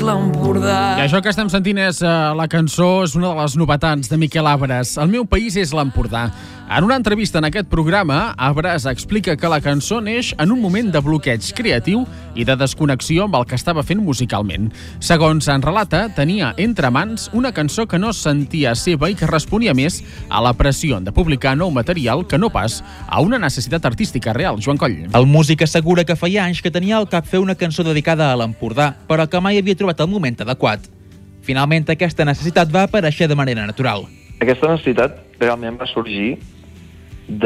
l'Empordà. I això que estem sentint és la cançó, és una de les novetats de Miquel Abres. El meu país és l'Empordà. En una entrevista en aquest programa, Abres explica que la cançó neix en un moment de bloqueig creatiu i de desconnexió amb el que estava fent musicalment. Segons en relata, tenia entre mans una cançó que no sentia seva i que responia més a la pressió de publicar nou material que no pas a una necessitat artística real. Joan Coll. El músic assegura que feia anys que tenia al cap fer una cançó dedicada a l'Empordà, però que mai havia trobat el moment adequat. Finalment, aquesta necessitat va aparèixer de manera natural. Aquesta necessitat realment va sorgir de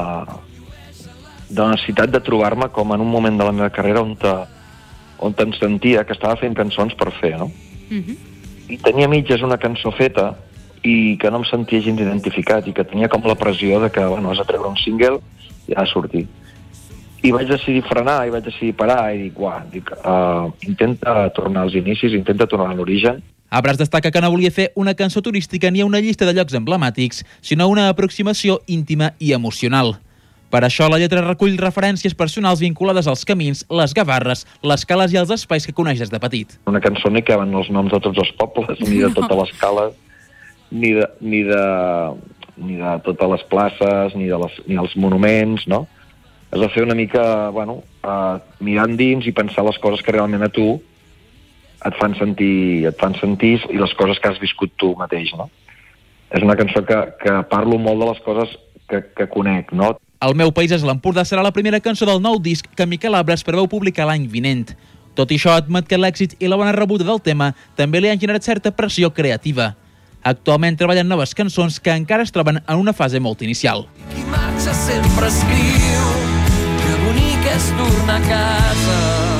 la necessitat de trobar-me com en un moment de la meva carrera on em sentia que estava fent cançons per fer, no? I tenia mitges una cançó feta i que no em sentia gens identificat i que tenia com la pressió de que, bueno, has de treure un single i ha de sortir. I vaig decidir frenar i vaig decidir parar i dic, intenta tornar als inicis, intenta tornar a l'origen. Abres destaca que no volia fer una cançó turística ni una llista de llocs emblemàtics, sinó una aproximació íntima i emocional. Per això la lletra recull referències personals vinculades als camins, les gavarres, les cales i els espais que coneix des de petit. Una cançó no hi caben els noms de tots els pobles, ni de totes les cales, ni de totes les places, ni els monuments, no? Has de fer una mica, mirar endins i pensar les coses que realment a tu et fan sentir i les coses que has viscut tu mateix, no? És una cançó que parlo molt de les coses que conec, no? El meu país és l'Empordà serà la primera cançó del nou disc que Miquel Abres preveu publicar l'any vinent. Tot i això, admet que l'èxit i la bona rebuda del tema també li han generat certa pressió creativa. Actualment treballa en noves cançons que encara es troben en una fase molt inicial. Qui marxa sempre escriu que bonic és tornar a casa.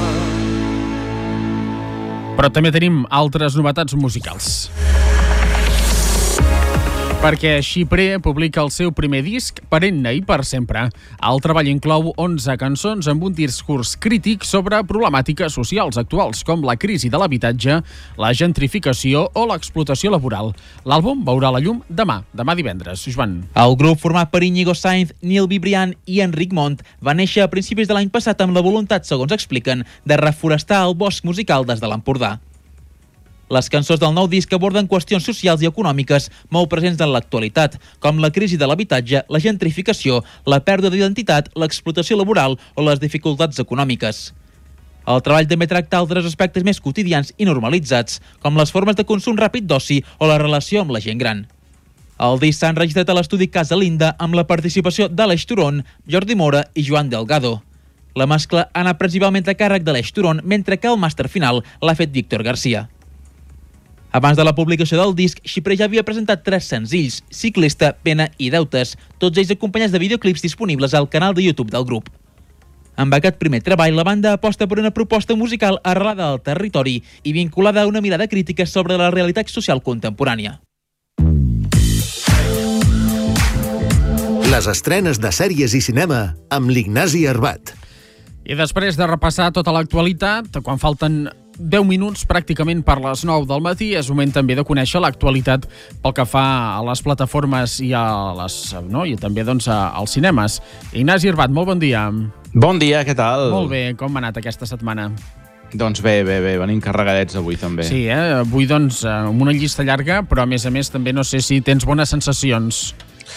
Però també tenim altres novetats musicals. Perquè Xiprer publica el seu primer disc, Perenne i per sempre. El treball inclou 11 cançons amb un discurs crític sobre problemàtiques socials actuals, com la crisi de l'habitatge, la gentrificació o l'explotació laboral. L'àlbum veurà la llum demà divendres. Joan. El grup format per Íñigo Sainz, Nil Vibriant i Enric Mont va néixer a principis de l'any passat amb la voluntat, segons expliquen, de reforestar el bosc musical des de l'Empordà. Les cançons del nou disc aborden qüestions socials i econòmiques molt presents en l'actualitat, com la crisi de l'habitatge, la gentrificació, la pèrdua d'identitat, l'explotació laboral o les dificultats econòmiques. El treball també tracta altres aspectes més quotidians i normalitzats, com les formes de consum ràpid d'oci o la relació amb la gent gran. El disc s'ha enregistrat a l'estudi Casa Linda amb la participació d'Aleix Turon, Jordi Mora i Joan Delgado. La mescla ha anat principalment a càrrec d'Aleix Turon, mentre que el màster final l'ha fet Víctor Garcia. Abans de la publicació del disc, Xiprer ja havia presentat 3 senzills, Ciclista, Pena i Deutes, tots ells acompanyats de videoclips disponibles al canal de YouTube del grup. Amb aquest primer treball, la banda aposta per una proposta musical arrelada al territori i vinculada a una mirada crítica sobre la realitat social contemporània. Les estrenes de sèries i cinema amb l'Ignasi Arbat. I després de repassar tota l'actualitat, quan falten 10 minuts pràcticament per les 9 del matí, és moment també de conèixer l'actualitat pel que fa a les plataformes i i també als cinemes. Ignasi Arbat, molt bon dia. Bon dia, què tal? Molt bé, com ha anat aquesta setmana? Doncs bé, venim carregadets avui també. Sí, avui amb una llista llarga, però a més també no sé si tens bones sensacions.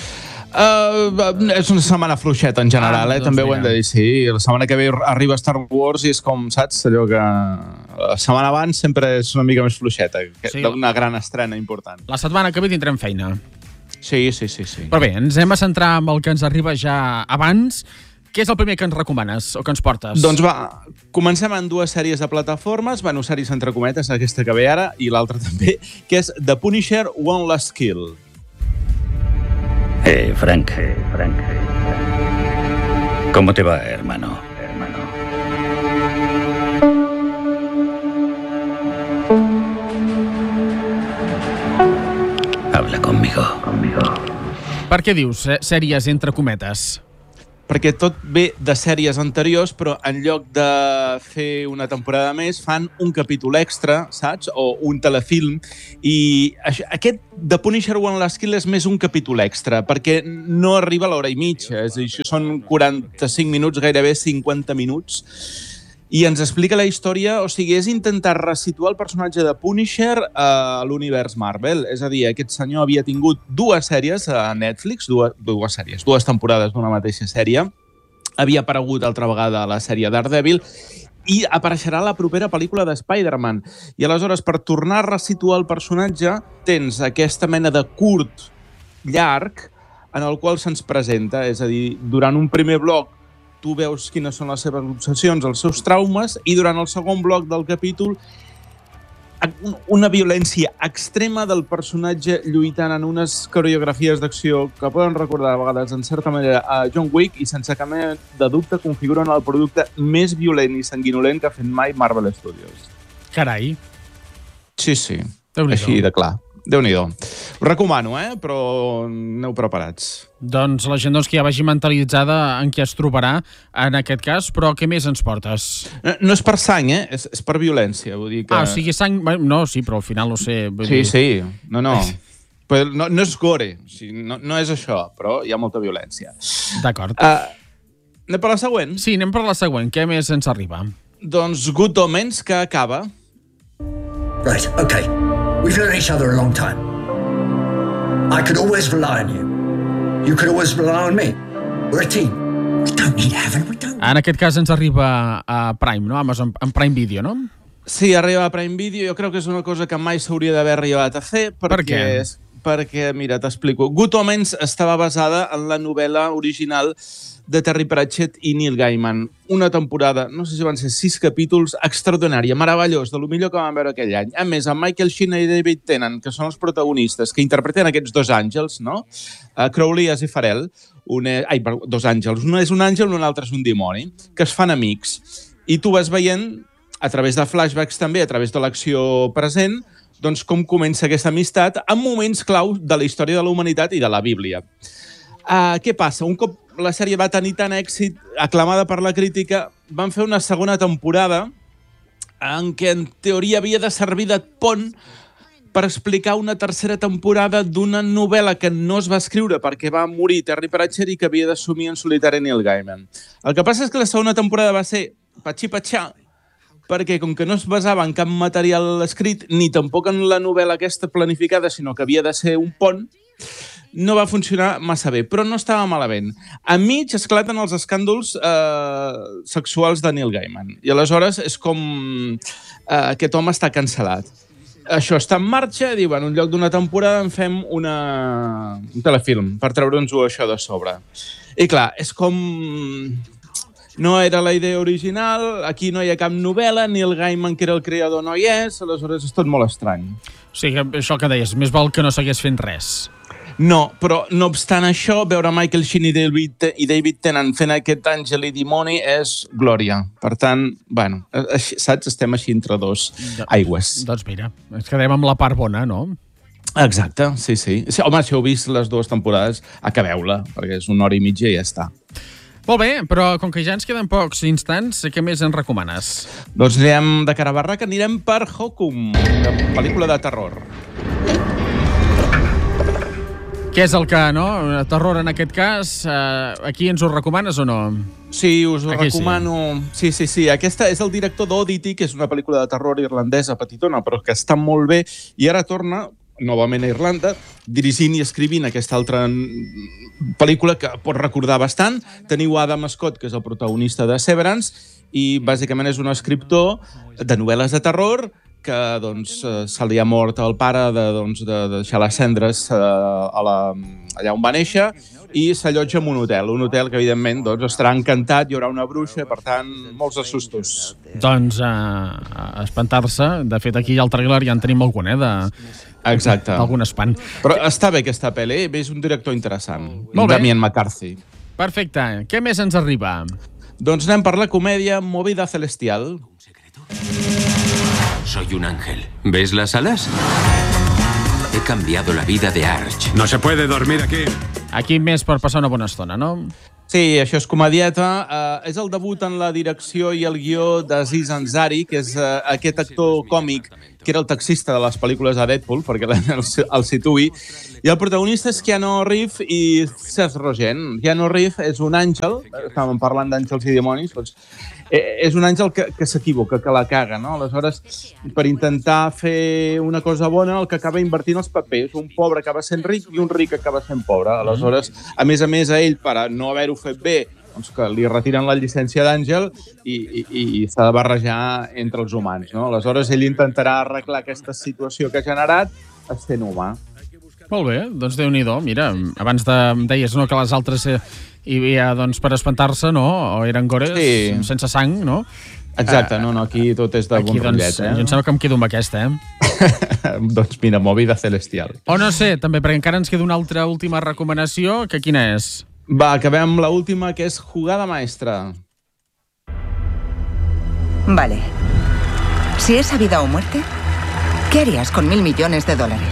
És una setmana fluixeta en general, també ho hem de dir, sí. La setmana que ve arriba Star Wars i és com, saps, allò que la setmana abans sempre és una mica més fluixeta, una gran estrena important. La setmana que ve tindrem feina. Sí. Però bé, ens hem a centrar en el que ens arriba ja abans. Què és el primer que ens recomanes o que ens portes? Doncs va, comencem amb 2 sèries de plataformes, sèries entre cometes, aquesta que ve ara i l'altra també, que és The Punisher One Last Kill. Frank. ¿Cómo te va, hermano? Habla conmigo. Per què dius sèries entre cometes? Perquè tot ve de sèries anteriors, però en lloc de fer una temporada més, fan un capítol extra, saps? O un telefilm. I aquest The Punisher One Last Kill és més un capítol extra, perquè no arriba a l'hora i mitja. És a dir, són 45 minuts, gairebé 50 minuts. i ens explica la història, o sigui, és intentar resituar el personatge de Punisher a l'univers Marvel. És a dir, aquest senyor havia tingut 2 sèries a Netflix, dues temporades d'una mateixa sèrie. Havia aparegut altra vegada a la sèrie Daredevil i apareixerà a la propera pel·lícula de Spider-Man. I aleshores, per tornar a resituar el personatge, tens aquesta mena de curt llarg en el qual se'ns presenta. És a dir, durant un primer bloc tu veus quines són les seves obsessions, els seus traumes, i durant el segon bloc del capítol una violència extrema del personatge lluitant en unes coreografies d'acció que poden recordar a vegades, en certa manera, a John Wick, i sense cap mena de dubte configuren el producte més violent i sanguinolent que ha fet mai Marvel Studios. Carai. Sí. Així de clar. Déu-n'hi-do. Ho recomano, però aneu preparats. Doncs la gent que ja vagi mentalitzada en què es trobarà en aquest cas, però què més ens portes? No és per sang, és per violència. Vull dir que... O sigui, sang... No, sí, però al final no sé... Sí. No. Però no és gore, o sigui, no és això, però hi ha molta violència. D'acord. Anem per la següent? Sí, anem per la següent. Què més ens arriba? Doncs Good Omens, que acaba. Right, okay. We've known each other a long time. I could always rely on you. You could always rely on me. We're a team. We don't need heaven, we don't. En aquest cas ens arriba a Prime, no? Amazon, en Prime Video, no? Sí, arriba a Prime Video. Jo crec que és una cosa que mai s'hauria d'haver arribat a fer. Per què? Perquè, mira, t'explico. Good Omens estava basada en la novel·la original de Terry Pratchett i Neil Gaiman. Una temporada, no sé si van ser 6 capítols, extraordinària, meravellós, de lo millor que vam veure aquell any. A més, amb Michael Sheen i David Tennant, que són els protagonistes, que interpreten aquests 2 àngels, no? Crowley i Farrell, dos àngels. Un és un àngel i un altre és un dimoni, que es fan amics. I tu vas veient, a través de flashbacks també, a través de l'acció present, doncs com comença aquesta amistat en moments clau de la història de la humanitat i de la Bíblia. Què passa? Un cop la sèrie va tenir tant èxit, aclamada per la crítica, van fer una segona temporada en què en teoria havia de servir de pont per explicar una tercera temporada d'una novel·la que no es va escriure perquè va morir Terry Pratchett i que havia d'assumir en solitari Neil Gaiman. El que passa és que la segona temporada va ser patxi-patxà, perquè com que no es basava en cap material escrit, ni tampoc en la novel·la aquesta planificada, sinó que havia de ser un pont, no va funcionar massa bé, però no estava malament. A mig esclaten els escàndols sexuals de Neil Gaiman. I aleshores és com aquest home està cancel·lat. Això està en marxa, diuen, en lloc d'una temporada en fem un telefilm per treure'ns-ho això de sobre. I clar, és com... No era la idea original, aquí no hi ha cap novel·la, Neil Gaiman, que era el creador, no hi és, aleshores és tot molt estrany. O sigui, això que deies, més val que no segueix fent res. No, però no obstant això, veure Michael Sheen i David Tennant fent aquest àngel i dimoni és glòria. Per tant, bueno, saps? Estem així entre 2 aigües. Doncs mira, ens quedarem amb la part bona, no? Exacte, sí. Home, si heu vist les 2 temporades, acabeu-la, perquè és 1 hora i mitja i ja està. Molt bé, però com que ja ens queden pocs instants, què més ens recomanes? Doncs anirem de cara a barraca, anirem per Hokum, una pel·lícula de terror. Què és el que, no? Terror en aquest cas, aquí ens ho recomanes o no? Sí, us ho aquí recomano. Sí. Aquesta és el director d'Oddity, que és una pel·lícula de terror irlandesa petitona, però que està molt bé, i ara torna novament a Irlanda, dirigint i escrivint aquesta altra pel·lícula que pot recordar bastant. Teniu Adam Scott, que és el protagonista de Severance, i bàsicament és un escriptor de novel·les de terror que doncs, se li ha mort el pare de deixar les cendres allà on va néixer i s'allotja en un hotel que evidentment doncs, estarà encantat, hi haurà una bruixa, per tant, molts de sustos. Doncs espantar-se. De fet, aquí al trailer ja en tenim algun, Exacte. D'algun espant. Però està bé aquesta pel·li, és un director interessant. Molt bé. Damien McCarthy. Perfecte. Què més ens arriba? Doncs anem per la comèdia Movida Celestial. Soy un ángel. ¿Ves las alas? He cambiado la vida de Arch. No se puede dormir aquí. Aquí més per passar una bona estona, no? Sí, això és comedieta. És el debut en la direcció i el guió d'Aziz Ansari, que és aquest actor còmic que era el taxista de les pel·lícules de Deadpool, perquè el situï, i el protagonista és Keanu Reeves i Seth Rogen. Keanu Reeves és un àngel, estàvem parlant d'àngels i dimonis, doncs és un àngel que s'equivoca, que la caga, no? Aleshores, per intentar fer una cosa bona, el que acaba invertint els papers. Un pobre acaba sent ric i un ric acaba sent pobre. Aleshores, a més, a ell, per a no haver-ho fet bé, doncs que li retiren la llicència d'àngel i s'ha de barrejar entre els humans, no? Aleshores, ell intentarà arreglar aquesta situació que ha generat essent humà. Molt bé, doncs Déu-n'hi-do. Mira, abans em deies que les altres hi havia per espantar-se, no? O eren gores sense sang, no? Exacte, no, aquí tot és de bon rotllet, Jo em sembla que em quedo amb aquesta, Doncs mira, Movida Celestial. O no sé, també, perquè encara ens queda una altra última recomanació, que quina és? Va, acabem amb l'última, que és Jugada Maestra. Vale. Si es vida o muerte, ¿qué harías con $1.000 millones?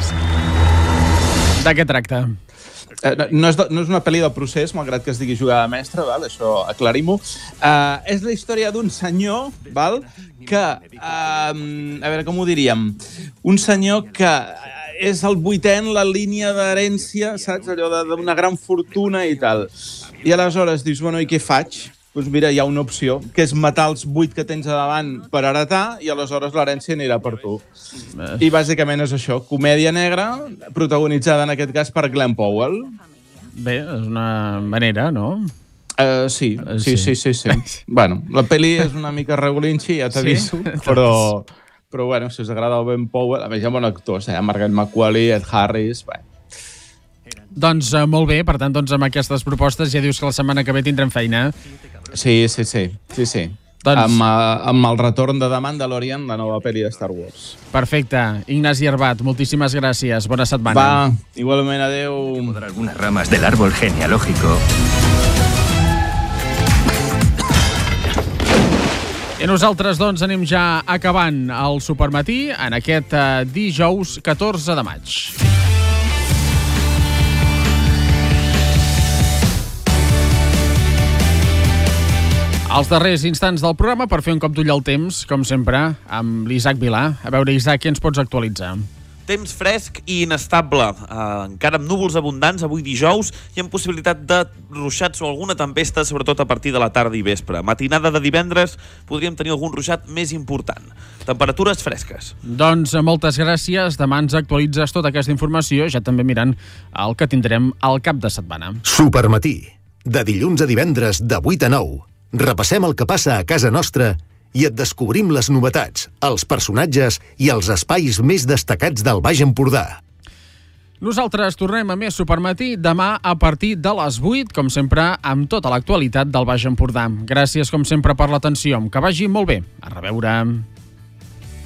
De què tracta? No és una pel·li del procés, malgrat que es digui Jugada Mestra, val? Això aclarim-ho. És la història d'un senyor, val? Que, a veure, com ho diríem? Un senyor que és el 8è en la línia d'herència, saps? Allò d'una gran fortuna i tal. I aleshores dius, bueno, i què faig? Doncs mira, hi ha una opció, que és matar els 8 que tens a davant per heretar i aleshores l'herència anirà per tu. I bàsicament és això, comèdia negra, protagonitzada en aquest cas per Glenn Powell. Bé, és una manera, no? Sí. Bueno, la pel·li és una mica regulinxi, ja t'aviso, però bueno, si us agrada el Glenn Powell, a més hi ha bons actors, Margaret McQualley, Ed Harris, bé. Doncs molt bé, per tant, amb aquestes propostes ja dius que la setmana que ve tindrem feina. Sí. Amb el retorn de The Mandalorian, la nova pel·li de Star Wars. Perfecte. Ignasi Arbat, moltíssimes gràcies. Bona setmana. Va, igualment, adeu. Podrà algunes ramas del árbol genealógico. I nosaltres, doncs, anem ja acabant el Supermatí en aquest dijous 14 de maig. Els darrers instants del programa per fer un cop d'ull al temps, com sempre, amb l'Isaac Vilà. A veure, Isaac, què ens pots actualitzar? Temps fresc i inestable, encara amb núvols abundants avui dijous i amb possibilitat de ruixats o alguna tempesta, sobretot a partir de la tarda i vespre. Matinada de divendres podríem tenir algun ruixat més important. Temperatures fresques. Doncs moltes gràcies. Demà ens actualitzes tota aquesta informació, ja també mirant el que tindrem al cap de setmana. Supermatí, de dilluns a divendres de 8 a 9. Repassem el que passa a casa nostra i et descobrim les novetats, els personatges i els espais més destacats del Baix Empordà. Nosaltres tornem a més Supermatí demà a partir de les 8, com sempre, amb tota l'actualitat del Baix Empordà. Gràcies, com sempre, per l'atenció. Que vagi molt bé. A reveure.